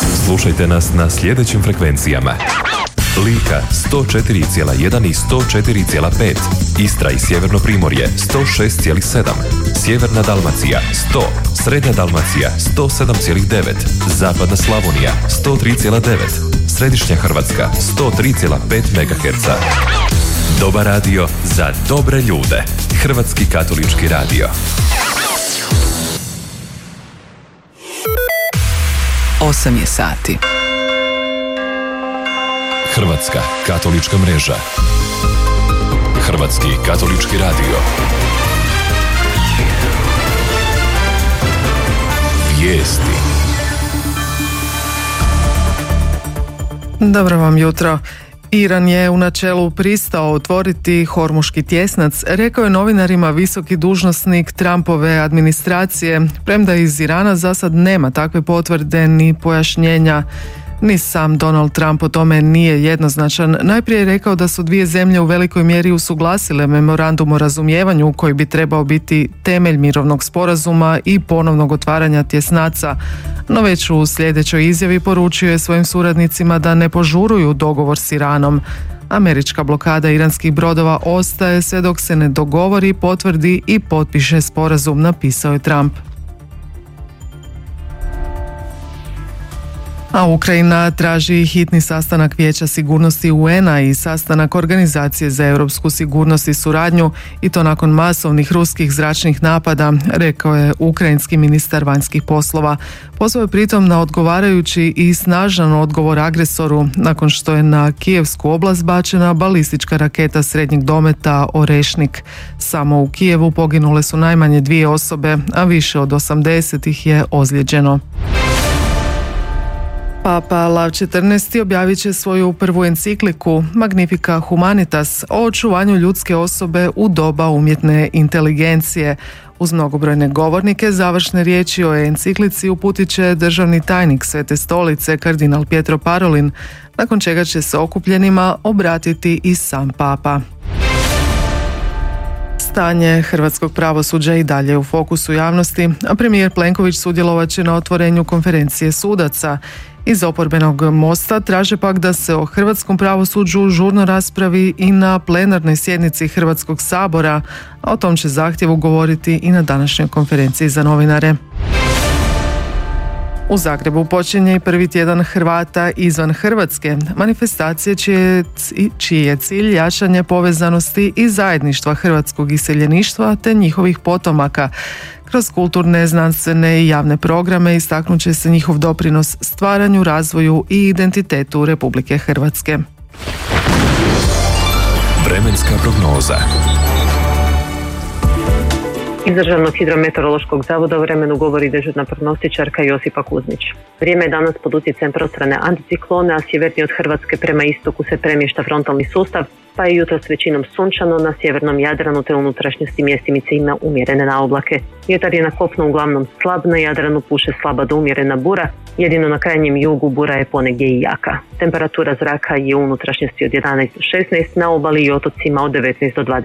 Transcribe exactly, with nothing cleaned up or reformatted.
Slušajte nas na sljedećim frekvencijama: Lika sto četiri zarez jedan i sto četiri zarez pet, Istra i Sjeverno Primorje sto šest zarez sedam, Sjeverna Dalmacija sto, Srednja Dalmacija sto sedam zarez devet, Zapadna Slavonija sto tri zarez devet, Središnja Hrvatska sto tri zarez pet megaherca. Dobar radio za dobre ljude. Hrvatski katolički radio. Osam je sati. Hrvatska katolička mreža. Hrvatski katolički radio. Vijesti. Dobro vam jutro. Iran je u načelu pristao otvoriti Hormuški tjesnac, rekao je novinarima visoki dužnosnik Trumpove administracije, premda iz Irana za sad nema takve potvrde ni pojašnjenja. Ni sam Donald Trump o tome nije jednoznačan. Najprije je rekao da su dvije zemlje u velikoj mjeri usuglasile memorandum o razumijevanju koji bi trebao biti temelj mirovnog sporazuma i ponovnog otvaranja tjesnaca. No već u sljedećoj izjavi poručio je svojim suradnicima da ne požuruju dogovor s Iranom. Američka blokada iranskih brodova ostaje sve dok se ne dogovori, potvrdi i potpiše sporazum, napisao je Trump. A Ukrajina traži hitni sastanak Vijeća sigurnosti U N A i sastanak Organizacije za europsku sigurnost i suradnju, i to nakon masovnih ruskih zračnih napada, rekao je ukrajinski ministar vanjskih poslova. Pozvao je pritom na odgovarajući i snažan odgovor agresoru nakon što je na Kijevsku oblast bačena balistička raketa srednjeg dometa Orešnik. Samo u Kijevu poginule su najmanje dvije osobe, a više od osamdeset ih je ozlijeđeno. Papa Lav četrnaesti objavit će svoju prvu encikliku Magnifica Humanitas o očuvanju ljudske osobe u doba umjetne inteligencije. Uz mnogobrojne govornike završne riječi o enciklici uputit će državni tajnik Svete stolice kardinal Pietro Parolin, nakon čega će se okupljenima obratiti i sam papa. Stanje hrvatskog pravosuđa i dalje u fokusu javnosti, a premijer Plenković sudjelovat će na otvorenju konferencije sudaca. Iz oporbenog Mosta traže pak da se o hrvatskom pravosuđu žurno raspravi i na plenarnoj sjednici Hrvatskog sabora, a o tom će zahtjevu govoriti i na današnjoj konferenciji za novinare. U Zagrebu počinje i prvi tjedan Hrvata izvan Hrvatske, manifestacije čije, čiji je cilj jačanje povezanosti i zajedništva hrvatskog iseljeništva te njihovih potomaka. Kroz kulturne, znanstvene i javne programe istaknut će se njihov doprinos stvaranju, razvoju i identitetu Republike Hrvatske. Vremenska prognoza. Iz Državnog hidrometeorološkog zavoda o vremenu govori dežurna prognostičarka Josipa Kuzmić. Vrijeme je danas pod utjecajem prostrane anticiklone, a sjevernije od Hrvatske prema istoku se premješta frontalni sustav, pa je jutro s većinom sunčano, na sjevernom Jadranu te unutrašnjosti mjestimice ima umjerene naoblake. Vjetar je na kopnu uglavnom slab, na Jadranu puše slaba do umjerena bura, jedino na krajnjem jugu bura je ponegdje i jaka. Temperatura zraka je u unutrašnjosti od jedanaest do šesnaest, na obali i otocima od devetnaest do dvadeset.